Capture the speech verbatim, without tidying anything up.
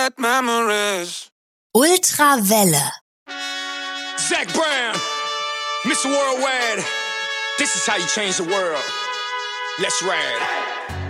bad memories. Ultrawelle. Zach Brown, Mister Worldwide. This is how you change the world. Let's ride.